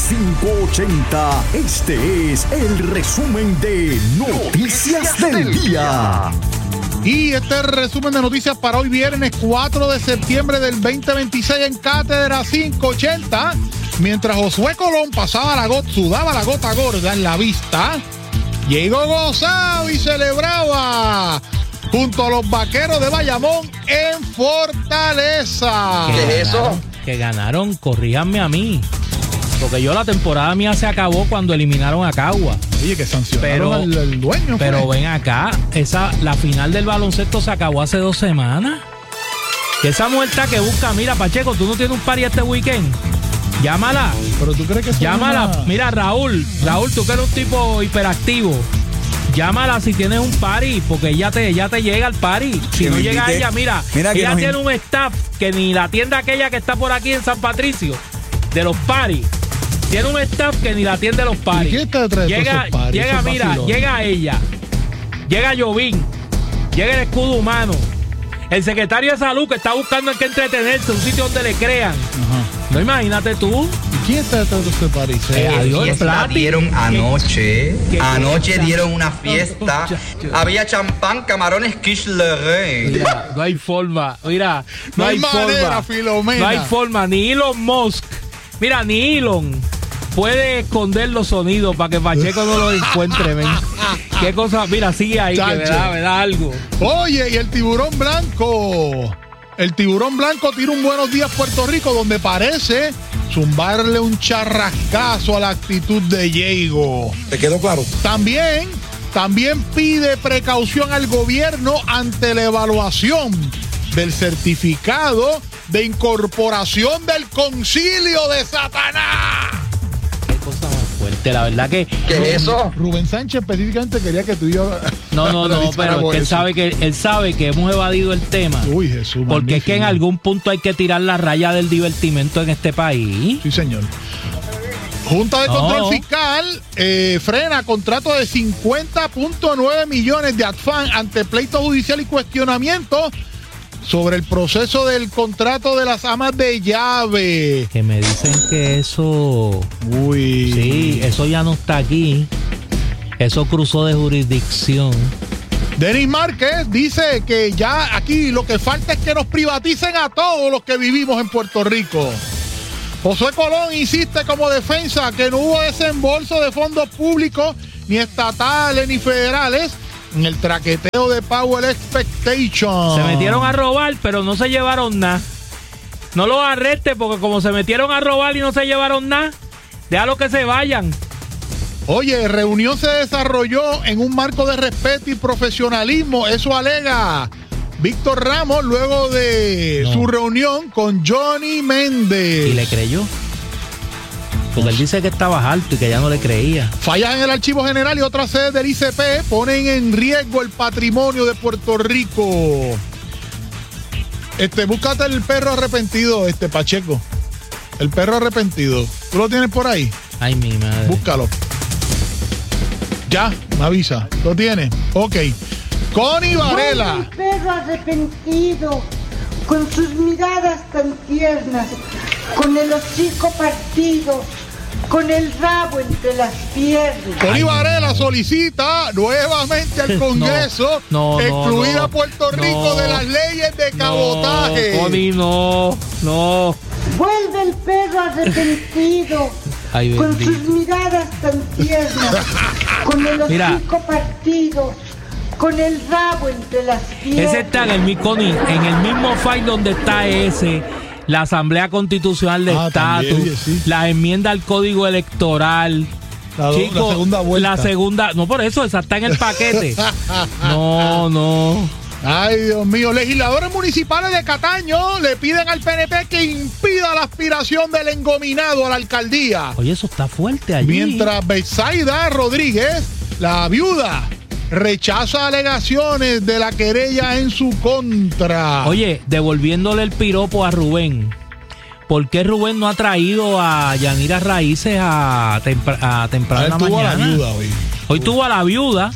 580 este es el resumen de Noticias del Día. Y este es el resumen de noticias para hoy viernes 4 de septiembre del 2026 en Cátedra 580. Mientras Josué Colón sudaba la gota gorda en la vista, llegó gozado y celebraba junto a los Vaqueros de Bayamón en Fortaleza. ¿Qué es eso? Que ganaron, corríjanme a mí. Porque la temporada mía se acabó cuando eliminaron a Cagua. Oye, que sancionaron al dueño. Pero ven acá, la final del baloncesto se acabó hace 2 semanas. Que esa muerta que busca, mira, Pacheco, ¿tú no tienes un party este weekend? Llámala. ¿Pero tú crees que llámala? Mira, Raúl, tú que eres un tipo hiperactivo. Llámala si tienes un party, porque ella te llega al party. Si no llega ella, mira ella tiene un staff que ni la tienda aquella que está por aquí en San Patricio, de los parties, tiene un staff que ni la atiende los parties. ¿Quién está detrás de esos parties? Llega, mira, llega ella, llega Jovín, llega el escudo humano, el secretario de salud que está buscando en qué entretenerse, un sitio donde le crean. Ajá. No, imagínate tú. ¿Quién está detrás de este party? Fiesta dieron anoche. Anoche dieron una fiesta. Había champán, camarones, quiche Lorraine. No hay forma. Mira, no hay manera, forma. Filomena. No hay forma. Ni Elon Musk. Mira, ni Elon puede esconder los sonidos para que Pacheco no los encuentre. ¿Ven? Qué cosa. Mira, sigue ahí, que me da algo. Oye, y el tiburón blanco. El tiburón blanco tira un Buenos Días Puerto Rico donde parece zumbarle un charrascazo a la actitud de Diego. ¿Te quedó claro? También pide precaución al gobierno ante la evaluación del certificado de incorporación del concilio de Satanás. Qué cosa más fuerte. La verdad que... ¿Qué es eso? Rubén Sánchez específicamente quería que tú y yo... No, pero es que él sabe que hemos evadido el tema. Uy, Jesús. Porque es que en algún punto hay que tirar la raya del divertimento en este país. Sí, señor. Junta de Control Fiscal frena contrato de 50.9 millones de ADFAN ante pleito judicial y cuestionamiento sobre el proceso del contrato de las amas de llave. Que me dicen que eso... Uy. Sí, eso ya no está aquí. Eso cruzó de jurisdicción. Denis Márquez dice que ya aquí lo que falta es que nos privaticen a todos los que vivimos en Puerto Rico. Josué Colón insiste como defensa que no hubo desembolso de fondos públicos, ni estatales, ni federales, en el traqueteo de Power Expectation. Se metieron a robar, pero no se llevaron nada. No los arrestes, porque como se metieron a robar y no se llevaron nada, déjalo que se vayan. Oye, reunión se desarrolló en un marco de respeto y profesionalismo. Eso alega Víctor Ramos luego de su reunión con Johnny Méndez. ¿Y le creyó? Porque él dice que estaba alto y que ya no le creía. Fallas en el Archivo General y otras sedes del ICP ponen en riesgo el patrimonio de Puerto Rico. Búscate el perro arrepentido, Pacheco. El perro arrepentido. ¿Tú lo tienes por ahí? Ay, mi madre. Búscalo. Ya, me avisa. ¿Lo tienes? Ok. Connie Varela. El perro arrepentido, con sus miradas tan tiernas, con el hocico partido, con el rabo entre las piernas. Connie Varela solicita nuevamente al Congreso excluir a Puerto Rico de las leyes de cabotaje. Connie, no. Vuelve el perro arrepentido. Ay, con sus miradas tan tiernas, con el hocico partido, con el rabo entre las piernas. Ese está en el mismo file donde está la Asamblea Constitucional de Estatus, sí. La enmienda al Código Electoral. La segunda vuelta. La segunda, no, por eso, esa está en el paquete. No. Ay, Dios mío. Legisladores municipales de Cataño le piden al PNP que impida la aspiración del engominado a la alcaldía. Oye, eso está fuerte allí. Mientras Betsaida Rodríguez, la viuda, rechaza alegaciones de la querella en su contra. Oye, devolviéndole el piropo a Rubén. ¿Por qué Rubén no ha traído a Yanira Raíces a temprana mañana? Hoy tuvo a la viuda.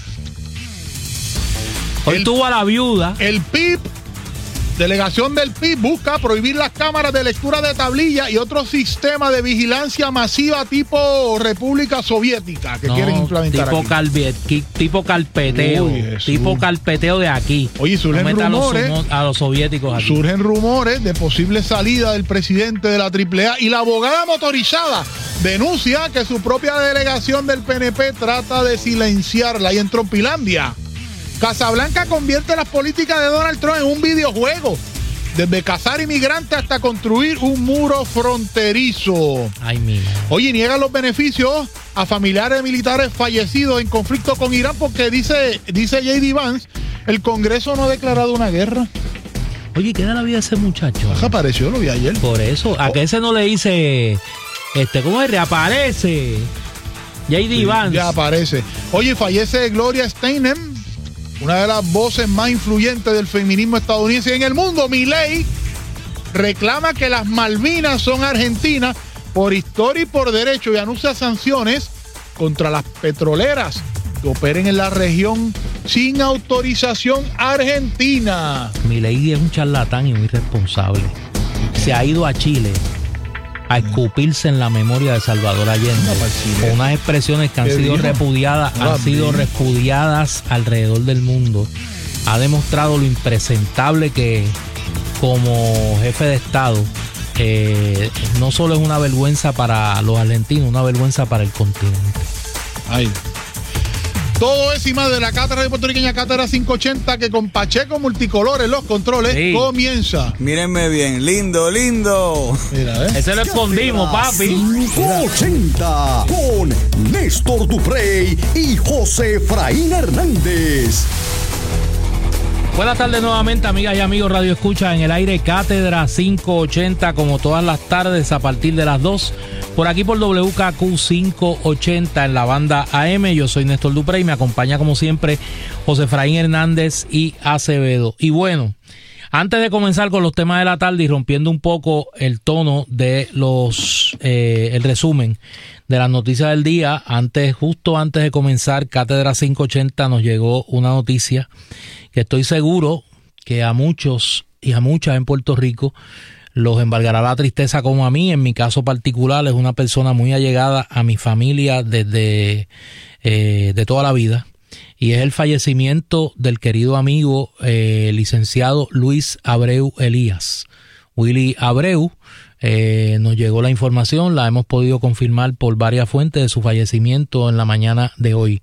El PIB, delegación del PIB, busca prohibir las cámaras de lectura de tablilla y otro sistema de vigilancia masiva tipo República Soviética que quieren implementar tipo carpeteo. Tipo carpeteo de aquí. Oye, surgen rumores a los soviéticos aquí. Surgen rumores de posible salida del presidente de la AAA y la abogada motorizada denuncia que su propia delegación del PNP trata de silenciarla. Y en Trompilandia, Casablanca convierte las políticas de Donald Trump en un videojuego, desde cazar inmigrantes hasta construir un muro fronterizo. Ay, mira. Oye, niegan los beneficios a familiares de militares fallecidos en conflicto con Irán porque dice J.D. Vance, el Congreso no ha declarado una guerra. Oye, ¿qué da la vida ese muchacho? Apareció, lo vi ayer. Por eso, ¿a que ese no le dice, cómo es? Reaparece J.D. Vance. Ya aparece. Oye, fallece Gloria Steinem, una de las voces más influyentes del feminismo estadounidense y en el mundo. Milei reclama que las Malvinas son argentinas por historia y por derecho y anuncia sanciones contra las petroleras que operen en la región sin autorización argentina. Milei es un charlatán y un irresponsable. Se ha ido a Chile a escupirse en la memoria de Salvador Allende con unas expresiones que han sido repudiadas alrededor del mundo. Ha demostrado lo impresentable que como jefe de Estado no solo es una vergüenza para los argentinos, una vergüenza para el continente. Ay. Todo es y más de la cátedra de puertorriqueña, Cátedra 580, que con Pacheco Multicolores los controles comienza. Mírenme bien, lindo. Mira, ese lo escondimos, papi. 580 con Néstor Duprey y José Efraín Hernández. Buenas tardes nuevamente, amigas y amigos Radio Escucha, en el aire Cátedra 580, como todas las tardes a partir de las 2, por aquí por WKQ 580 en la banda AM. Yo soy Néstor Duprey y me acompaña como siempre José Efraín Hernández y Acevedo. Y bueno, antes de comenzar con los temas de la tarde y rompiendo un poco el tono de el resumen de las noticias del día, justo antes de comenzar Cátedra 580 nos llegó una noticia que estoy seguro que a muchos y a muchas en Puerto Rico los embargará la tristeza como a mí. En mi caso particular, es una persona muy allegada a mi familia desde de toda la vida, y es el fallecimiento del querido amigo licenciado Luis Abreu Elías. Willy Abreu, nos llegó la información, la hemos podido confirmar por varias fuentes de su fallecimiento en la mañana de hoy.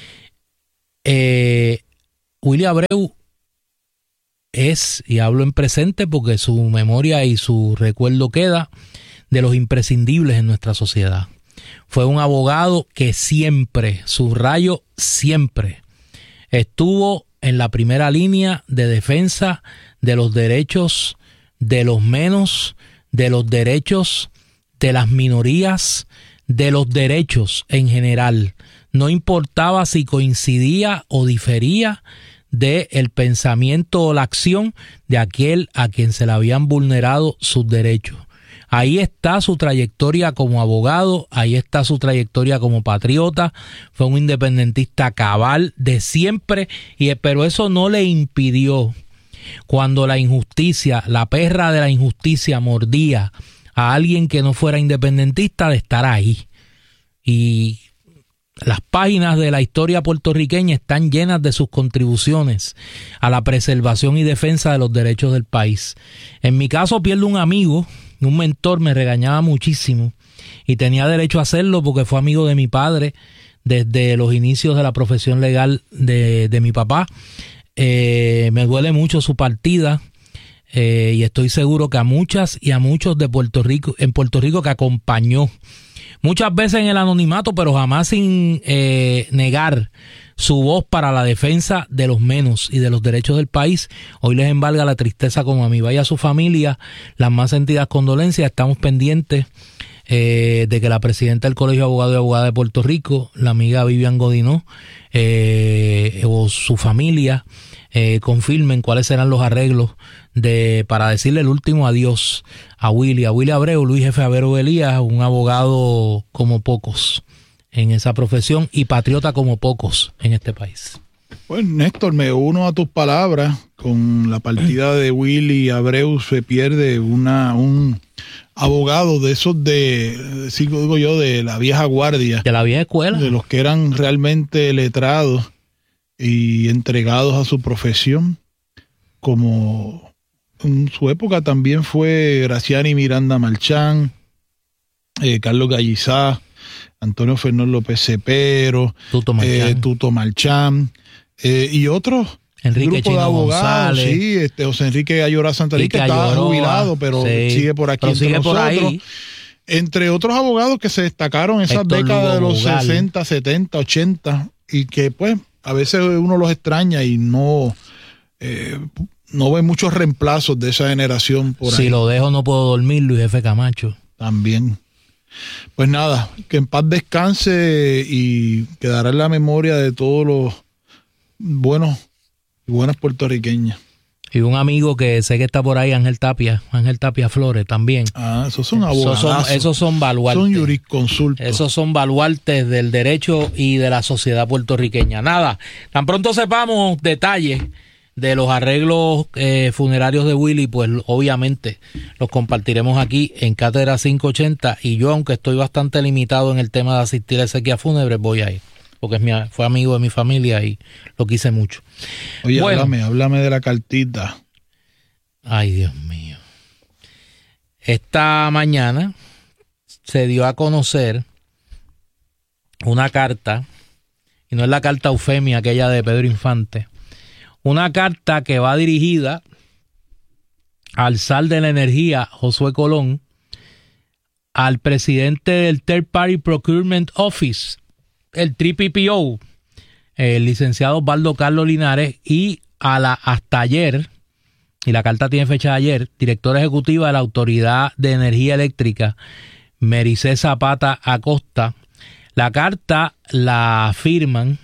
Willy Abreu es, y hablo en presente porque su memoria y su recuerdo queda, de los imprescindibles en nuestra sociedad. Fue un abogado que siempre, subrayo siempre, estuvo en la primera línea de defensa de los derechos de los menos, de los derechos de las minorías, de los derechos en general. No importaba si coincidía o difería del pensamiento o la acción de aquel a quien se le habían vulnerado sus derechos. Ahí está su trayectoria como abogado, ahí está su trayectoria como patriota. Fue un independentista cabal de siempre, pero eso no le impidió, cuando la injusticia, la perra de la injusticia mordía a alguien que no fuera independentista, de estar ahí. Y las páginas de la historia puertorriqueña están llenas de sus contribuciones a la preservación y defensa de los derechos del país. En mi caso pierdo un amigo, un mentor, me regañaba muchísimo y tenía derecho a hacerlo porque fue amigo de mi padre desde los inicios de la profesión legal de mi papá. Me duele mucho su partida, y estoy seguro que a muchas y a muchos de Puerto Rico, en Puerto Rico, que acompañó muchas veces en el anonimato, pero jamás sin negar su voz para la defensa de los menos y de los derechos del país, hoy les embarga la tristeza como a mí. Vaya a su familia, las más sentidas condolencias. Estamos pendientes de que la presidenta del Colegio de Abogados y Abogadas de Puerto Rico, la amiga Vivian Godinó, o su familia, confirmen cuáles serán los arreglos para decirle el último adiós a Willy Abreu, Luis F. Abreu Elías, un abogado como pocos en esa profesión y patriota como pocos en este país. Pues Néstor, me uno a tus palabras. Con la partida de Willy Abreu se pierde un abogado de esos digo yo, de la vieja guardia, de la vieja escuela, de los que eran realmente letrados y entregados a su profesión, como en su época también fue Graciani Miranda Marchán, Carlos Gallizá, Antonio Fernón López Cepero, Tuto Marchán, y otros. Enrique grupo Chino de abogados, González, sí, José Enrique Ayora Santarí, que estaba jubilado, pero sí, sigue por aquí entre nosotros. Por ahí. Entre otros abogados que se destacaron en esas décadas de los 60, 70, 80, y que pues a veces uno los extraña y no ve muchos reemplazos de esa generación por ahí. Si lo dejo no puedo dormir, Luis F. Camacho. También. Pues nada, que en paz descanse y quedará en la memoria de todos los buenas puertorriqueñas. Y un amigo que sé que está por ahí, Ángel Tapia Flores también. Esos son abogados. Esos son baluartes. Son jurisconsultos. Esos son baluartes del derecho y de la sociedad puertorriqueña. Nada, tan pronto sepamos detalles de los arreglos funerarios de Willy, pues obviamente los compartiremos aquí en Cátedra 580. Y yo, aunque estoy bastante limitado en el tema de asistir a exequias fúnebres, voy a ir, porque fue amigo de mi familia y lo quise mucho. Oye, bueno, háblame de la cartita. Ay, Dios mío. Esta mañana se dio a conocer una carta, y no es la carta Eufemia, aquella de Pedro Infante, una carta que va dirigida al zar de la energía, Josué Colón, al presidente del Third Party Procurement Office, el TPPO, el licenciado Osvaldo Carlos Linares, y hasta ayer, y la carta tiene fecha de ayer, directora ejecutiva de la Autoridad de Energía Eléctrica, Mericé Zapata Acosta. La carta la firman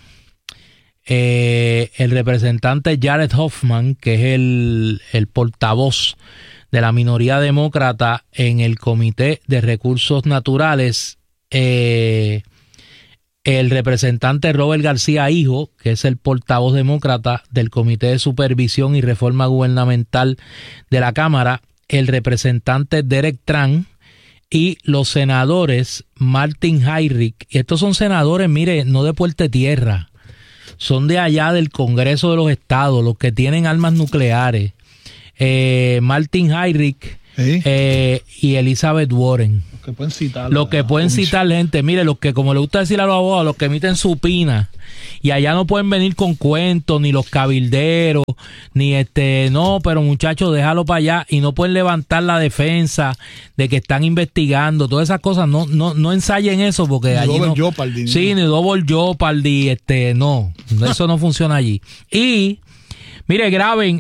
el representante Jared Hoffman, que es el portavoz de la minoría demócrata en el Comité de Recursos Naturales, el representante Robert García Hijo, que es el portavoz demócrata del Comité de Supervisión y Reforma Gubernamental de la Cámara, el representante Derek Tran y los senadores Martin Heinrich. Y estos son senadores, mire, no de Puerto Tierra, son de allá del Congreso de los Estados, los que tienen armas nucleares. Martin Heinrich y Elizabeth Warren. Que pueden citar. Los que pueden citar gente, mire, los que, como le gusta decir a los abogados, los que emiten supina, y allá no pueden venir con cuentos, ni los cabilderos, ni no, pero muchachos, déjalo para allá, y no pueden levantar la defensa de que están investigando, todas esas cosas, no ensayen eso, porque ni allí Double Jeopardy, sí, ni Double Jeopardy, no, eso no funciona allí. Y, mire, graben,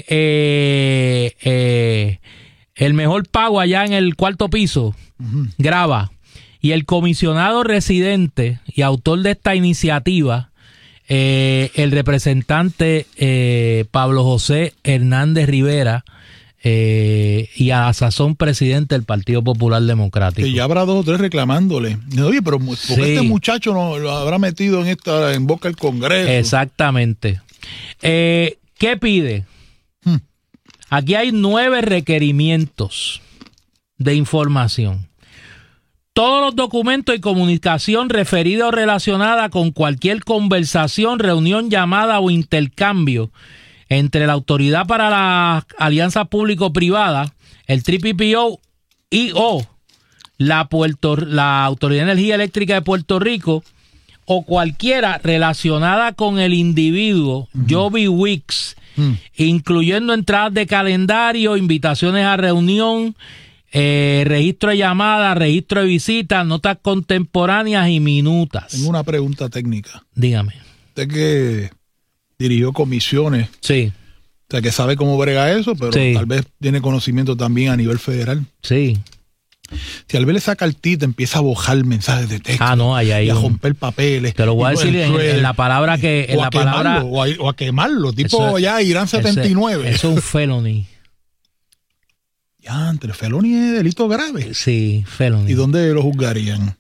el mejor pago allá en el cuarto piso, graba. Y el comisionado residente y autor de esta iniciativa, el representante Pablo José Hernández Rivera, y a la sazón presidente del Partido Popular Democrático. Que ya habrá 2 o 3 reclamándole. Oye, pero ¿por qué este muchacho no lo habrá metido en boca del Congreso? Exactamente. ¿Qué pide? Aquí hay 9 requerimientos de información. Todos los documentos y comunicación referida o relacionada con cualquier conversación, reunión, llamada o intercambio entre la Autoridad para la Alianza Público-Privada, el TPPO y o la Autoridad de Energía Eléctrica de Puerto Rico, o cualquiera relacionada con el individuo Joby Weeks, incluyendo entradas de calendario, invitaciones a reunión, registro de llamadas, registro de visitas, notas contemporáneas y minutas. Tengo una pregunta técnica. Dígame. Usted que dirigió comisiones. Sí. O sea, que sabe cómo brega eso, pero tal vez tiene conocimiento también a nivel federal. Sí. Si al ver esa cartita empieza a bojar mensajes de texto, ahí y a romper papeles. Te lo voy a decir en la palabra que... En o, la a palabra, quemarlo, o a quemarlo, tipo ya Irán 79. Eso es un felony. Ya, entre felony es delito grave. Sí, felony. ¿Y dónde lo juzgarían?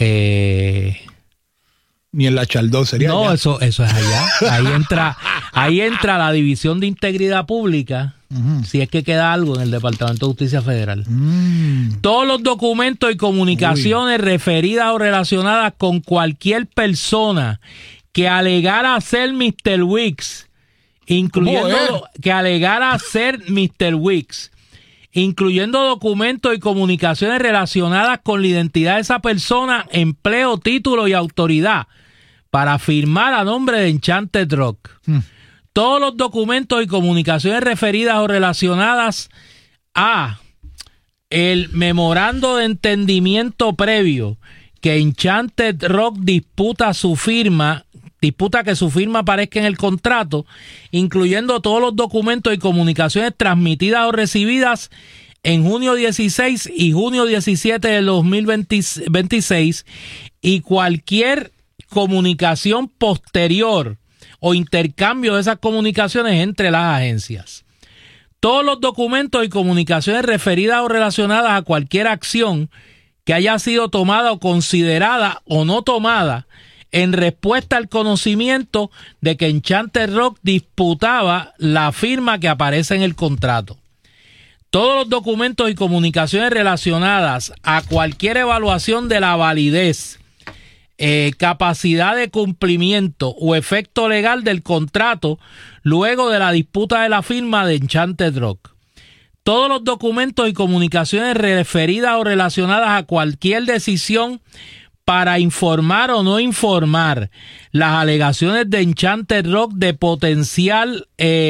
Ni en la Chaldón sería. No, allá. eso es allá. Ahí entra la División de Integridad Pública, si es que queda algo en el Departamento de Justicia Federal. Todos los documentos y comunicaciones referidas o relacionadas con cualquier persona que alegara ser Mr. Weeks, incluyendo incluyendo documentos y comunicaciones relacionadas con la identidad de esa persona, empleo, título y autoridad para firmar a nombre de Enchanted Rock. Todos los documentos y comunicaciones referidas o relacionadas a el memorando de entendimiento previo que Enchanted Rock disputa que su firma aparezca en el contrato, incluyendo todos los documentos y comunicaciones transmitidas o recibidas en junio 16 y junio 17 de 2026 y cualquier comunicación posterior o intercambio de esas comunicaciones entre las agencias. Todos los documentos y comunicaciones referidas o relacionadas a cualquier acción que haya sido tomada o considerada o no tomada en respuesta al conocimiento de que Enchanted Rock disputaba la firma que aparece en el contrato. Todos los documentos y comunicaciones relacionadas a cualquier evaluación de la validez, capacidad de cumplimiento o efecto legal del contrato luego de la disputa de la firma de Enchanted Rock. Todos los documentos y comunicaciones referidas o relacionadas a cualquier decisión para informar o no informar las alegaciones de Enchanted Rock de potencial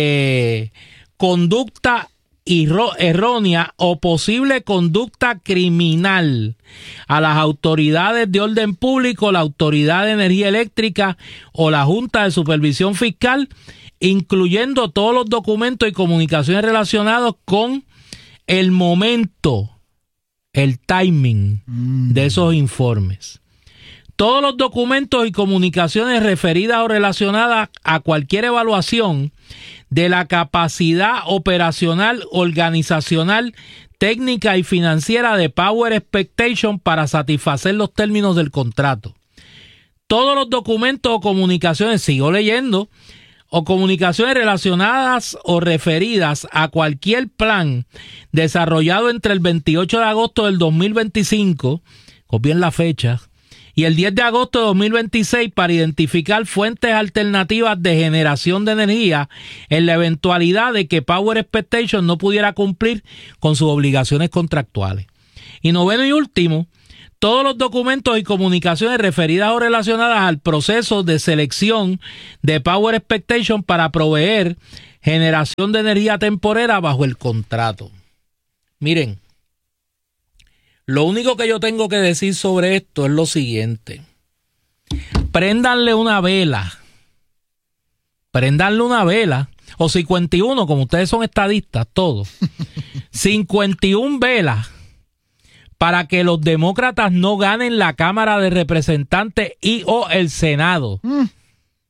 conducta errónea o posible conducta criminal a las autoridades de orden público, la Autoridad de Energía Eléctrica o la Junta de Supervisión Fiscal incluyendo todos los documentos y comunicaciones relacionados con el momento, el timing de esos informes. Todos los documentos y comunicaciones referidas o relacionadas a cualquier evaluación de la capacidad operacional, organizacional, técnica y financiera de Power Expectation para satisfacer los términos del contrato. Todos los documentos o comunicaciones, sigo leyendo, o comunicaciones relacionadas o referidas a cualquier plan desarrollado entre el 28 de agosto del 2025, copien la fecha, y el 10 de agosto de 2026 para identificar fuentes alternativas de generación de energía en la eventualidad de que Power Expectation no pudiera cumplir con sus obligaciones contractuales. Y noveno y último, todos los documentos y comunicaciones referidas o relacionadas al proceso de selección de Power Expectation para proveer generación de energía temporera bajo el contrato. Miren, lo único que yo tengo que decir sobre esto es lo siguiente. Préndanle una vela. O 51, como ustedes son estadistas, todos. 51 velas para que los demócratas no ganen la Cámara de Representantes y o el Senado.